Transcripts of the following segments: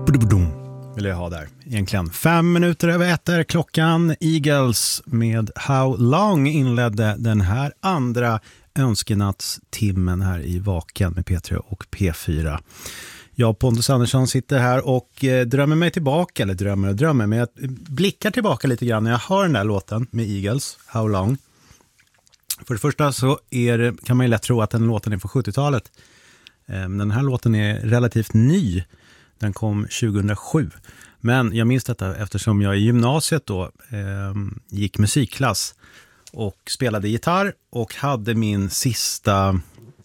Vill jag ha där. Egentligen 5 minuter över 1 är klockan. Eagles med How Long inledde den här andra önskenattstimmen här i Vaken med P3 och P4. Jag, Pontus Andersson, sitter här och drömmer mig tillbaka, eller drömmer, men jag blickar tillbaka lite grann när jag hör den där låten med Eagles, How Long. För det första så kan man ju lätt tro att den låten är från 70-talet. Den här låten är relativt ny. Den kom 2007. Men jag minns detta eftersom jag i gymnasiet då gick musikklass och spelade gitarr och hade min sista...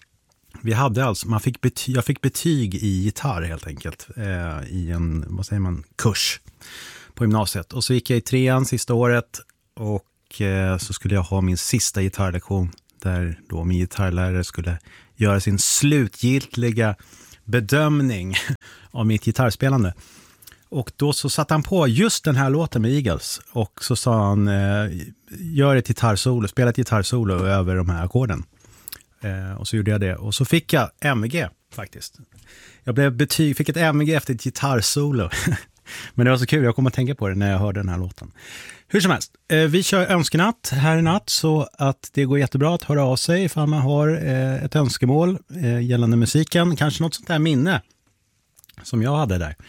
jag fick betyg i gitarr helt enkelt i en, kurs på gymnasiet. Och så gick jag i 3:an sista året och så skulle jag ha min sista gitarrlektion där då min gitarrlärare skulle göra sin slutgiltiga bedömning av mitt gitarrspelande. Och då så satte han på just den här låten med Eagles och så sa han spela ett gitarrsolo över de här ackorden. Och så gjorde jag det och så fick jag MVG faktiskt. Jag fick ett MVG efter ett gitarrsolo. Men det var så kul, jag kommer att tänka på det när jag hörde den här låten. Hur som helst, vi kör önskenatt här i natt så att det går jättebra att höra av sig ifall man har ett önskemål gällande musiken. Kanske något sånt där minne som jag hade där.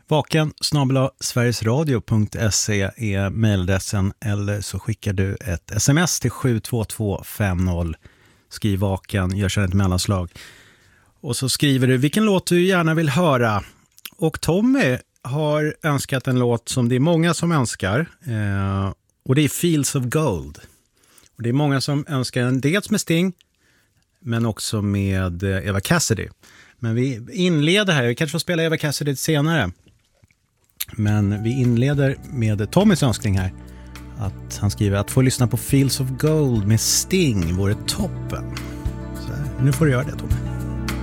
vaken@sverigesradio.se är mejladressen eller så skickar du ett sms till 72250. Skriv vaken, gör sedan ett mellanslag. Och så skriver du vilken låt du gärna vill höra. Och Tommy har önskat en låt som det är många som önskar. Och det är Fields of Gold. Och det är många som önskar den dels med Sting men också med Eva Cassidy. Men vi inleder här, vi kanske får spela Eva Cassidy senare. Men vi inleder med Tommys önskning här. Att han skriver att få lyssna på Fields of Gold med Sting vore toppen. Så här, nu får du göra det, Tommy.